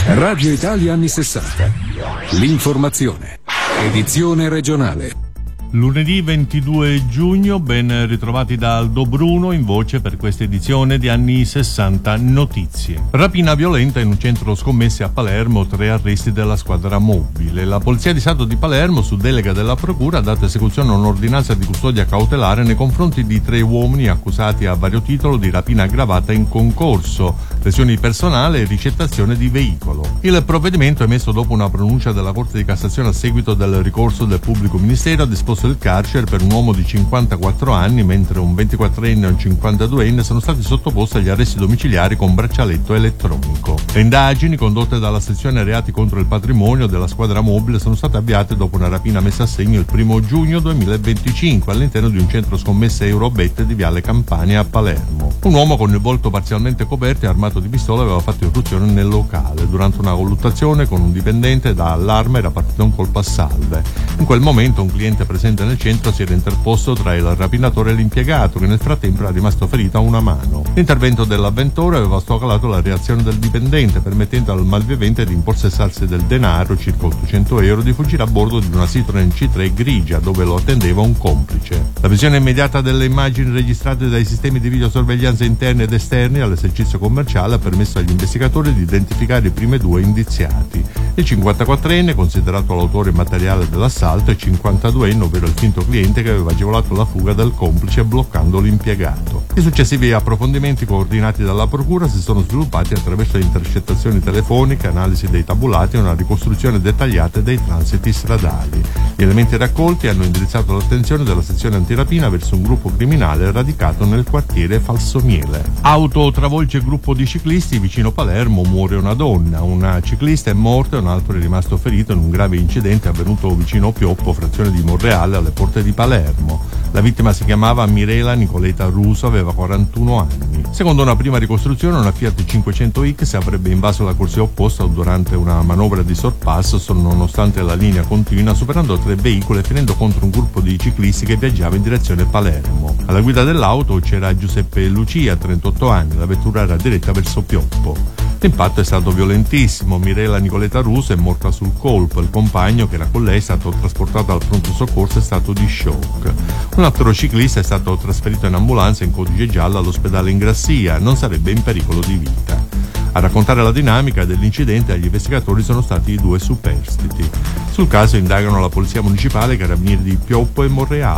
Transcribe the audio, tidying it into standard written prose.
Radio Italia anni 60. L'informazione. Edizione regionale. Lunedì 22 giugno, ben ritrovati da Aldo Bruno in voce per questa edizione di anni 60 notizie. Rapina violenta in un centro scommesse a Palermo, 3 arresti della squadra mobile. La Polizia di Stato di Palermo, su delega della Procura, ha dato esecuzione a un'ordinanza di custodia cautelare nei confronti di 3 uomini accusati a vario titolo di rapina aggravata in concorso, lesioni di personale e ricettazione di veicolo. Il provvedimento è emesso dopo una pronuncia della Corte di Cassazione a seguito del ricorso del pubblico ministero, ha disposto il carcere per un uomo di 54 anni, mentre un 24enne e un 52enne sono stati sottoposti agli arresti domiciliari con braccialetto elettronico. Le indagini condotte dalla sezione reati contro il patrimonio della squadra mobile sono state avviate dopo una rapina messa a segno il 1 giugno 2025 all'interno di un centro scommesse Eurobet di Viale Campania a Palermo. Un uomo con il volto parzialmente coperto e armato di pistola aveva fatto irruzione nel locale. Durante una colluttazione con un dipendente da allarme era partito un colpo a salve. In quel momento un cliente presente nel centro si era interposto tra il rapinatore e l'impiegato, che nel frattempo era rimasto ferito a una mano. L'intervento dell'avventore aveva ostacolato la reazione del dipendente, permettendo al malvivente di impossessarsi del denaro, circa 800 euro, di fuggire a bordo di una Citroen C3 grigia, dove lo attendeva un complice. La visione immediata delle immagini registrate dai sistemi di videosorveglianza interni ed esterni all'esercizio commerciale ha permesso agli investigatori di identificare i primi 2 indiziati. Il 54enne, considerato l'autore materiale dell'assalto, e il 52enne, ovvero il finto cliente che aveva agevolato la fuga del complice bloccando l'impiegato. I successivi approfondimenti coordinati dalla Procura si sono sviluppati attraverso le intercettazioni telefoniche, analisi dei tabulati e una ricostruzione dettagliata dei transiti stradali. Gli elementi raccolti hanno indirizzato l'attenzione della sezione antirapina verso un gruppo criminale radicato nel quartiere Falsomiele. Auto travolge gruppo di ciclisti vicino Palermo, muore una donna. Una ciclista è morta e un altro è rimasto ferito in un grave incidente avvenuto vicino Pioppo, frazione di Monreale, alle porte di Palermo. La vittima si chiamava Mirela Nicoleta Russo, aveva 41 anni. Secondo una prima ricostruzione, una Fiat 500X avrebbe invaso la corsia opposta durante una manovra di sorpasso, nonostante la linea continua, superando 3 veicoli e finendo contro un gruppo di ciclisti che viaggiava in direzione Palermo. Alla guida dell'auto c'era Giuseppe Lucia, 38 anni, la vettura era diretta verso Pioppo. L'impatto è stato violentissimo. Mirela Nicoleta Russo è morta sul colpo. Il compagno che era con lei è stato trasportato al pronto soccorso e è stato di shock. Un altro ciclista è stato trasferito in ambulanza in codice giallo all'ospedale in Grassia. Non sarebbe in pericolo di vita. A raccontare la dinamica dell'incidente agli investigatori sono stati i 2 superstiti. Sul caso indagano la Polizia Municipale, Carabinieri di Pioppo e Monreale.